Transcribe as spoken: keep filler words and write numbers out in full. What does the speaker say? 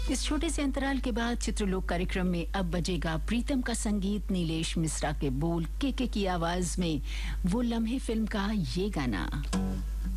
इस छोटे से अंतराल के बाद चित्रलोक कार्यक्रम में अब बजेगा प्रीतम का संगीत, नीलेश मिश्रा के बोल, के के की आवाज में वो लम्हे फिल्म का ये गाना।